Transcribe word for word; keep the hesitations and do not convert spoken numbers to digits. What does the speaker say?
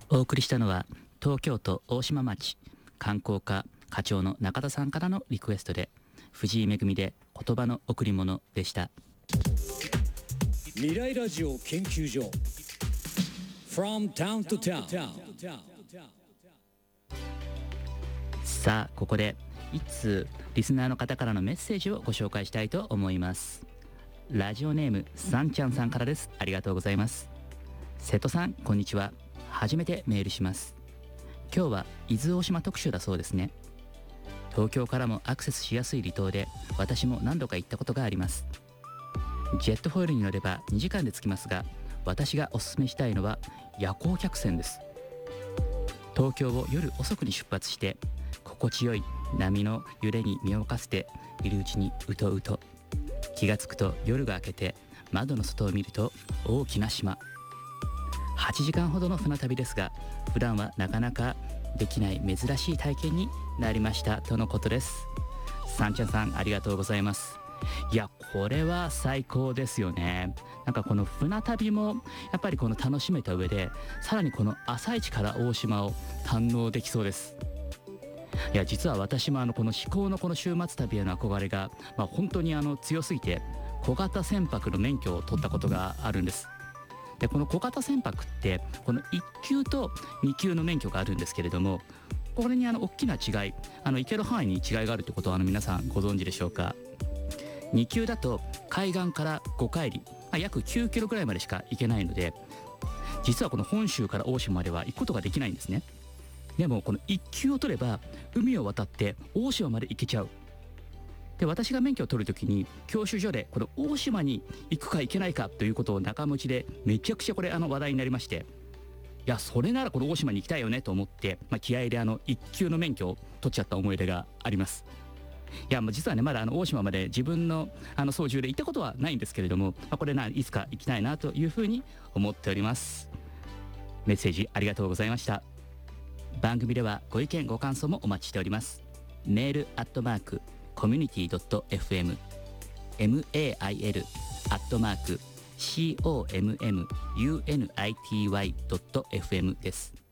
お送りしたのは東京都大島町観光課課長の中田さんからのリクエストで、藤井恵で言葉の贈り物でした。 未来ラジオ研究所 From Town to Town。 さあここで一通リスナーの方からのメッセージをご紹介したいと思います。ラジオネームさんちゃんさんからです。ありがとうございます。瀬戸さんこんにちは。初めてメールします。今日は伊豆大島特集だそうですね。東京からもアクセスしやすい離島で、私も何度か行ったことがあります。ジェットフォイルに乗ればにじかんで着きますが、私がおすすめしたいのは夜行客船です。東京を夜遅くに出発して、心地よい波の揺れに身を任せているうちにうとうと気がつくと夜が明けて、窓の外を見ると大きな島。はちじかんほどの船旅ですが、普段はなかなかできない珍しい体験になりましたとのことです。さんちゃんさんありがとうございます。いやこれは最高ですよね。なんかこの船旅もやっぱりこの楽しめた上で、さらにこの朝市から大島を堪能できそうです。いや実は私もあのこの至高のこの週末旅への憧れが、まあ、本当にあの強すぎて、小型船舶の免許を取ったことがあるんです。でこの小型船舶ってこのいっ級とに級の免許があるんですけれども、これにあの大きな違い、あの行ける範囲に違いがあるということはあの皆さんご存知でしょうか。に級だと海岸からごかいり、まあ、約きゅうキロぐらいまでしか行けないので、実はこの本州から大島までは行くことができないんですね。でもこのいっ級を取れば海を渡って大島まで行けちゃう。で私が免許を取るときに教習所でこの大島に行くか行けないかということを仲間内でめちゃくちゃこれあの話題になりまして、いやそれならこの大島に行きたいよねと思って、まあ、気合であのいっ級の免許を取っちゃった思い出があります。いやもう実はねまだあの大島まで自分のあの操縦で行ったことはないんですけれども、まあ、これないつか行きたいなというふうに思っております。メッセージありがとうございました。番組ではご意見ご感想もお待ちしております。メールアットマークコミュニティ ドット エフエム メール アットマーク コミュニティ ドット エフエム です。